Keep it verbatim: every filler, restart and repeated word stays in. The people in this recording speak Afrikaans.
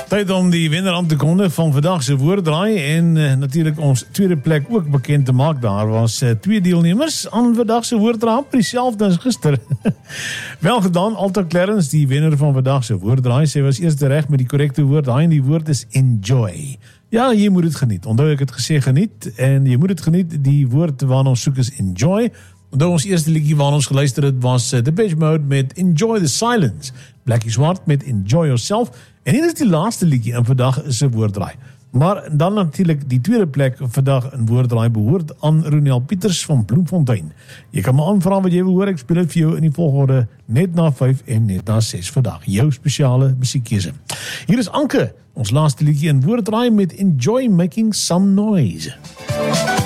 Tyd om die wenner aan te kondig van vandag se woorddraai en uh, natuurlik ons tweede plek ook bekend te maak. Daar was uh, twee deelnemers aan vandag se woorddraai, dieselfde as gister. Wel gedaan, Alta Clarence, die wenner van vandag se woorddraai. Sy was eerste reg met die korrekte woord. Daai en die woord is enjoy. Ja, jy moet het geniet. Onthou ek het gesê geniet en jy moet het geniet. Die woord waarna ons soek is enjoy. Onthou ons eerste liedjie waarna ons geluister het was uh, Depeche Mode met Enjoy the Silence. Blackie Swart met Enjoy Yourself. En hier is die laaste liedjie in vandag se woorddraai. Maar dan natuurlik die tweede plek vandag in woorddraai behoort aan Ronel Pieters van Bloemfontein. Jy kan my aanvra wat jy wil hoor, ek speel dit vir jou in die volgorde net na vyf en net na ses vandag. Jou spesiale musiekkeuse. Hier is Anke, ons laaste liedjie in woorddraai met Enjoy Making Some Noise.